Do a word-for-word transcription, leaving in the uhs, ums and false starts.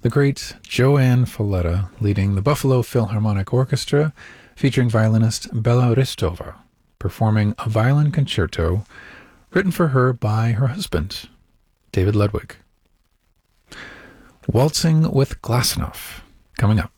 the great Joanne Falletta leading the Buffalo Philharmonic Orchestra, featuring violinist Bela Ristova, performing a violin concerto written for her by her husband, David Ludwig. Waltzing with Glasinoff, coming up.